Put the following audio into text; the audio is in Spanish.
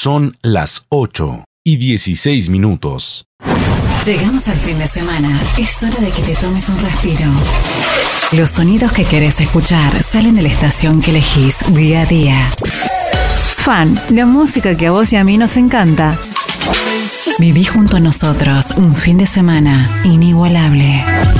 Son las 8:16. Llegamos al fin de semana. Es hora de que te tomes un respiro. Los sonidos que querés escuchar salen de la estación que elegís día a día. Fan, la música que a vos y a mí nos encanta. Viví junto a nosotros un fin de semana inigualable.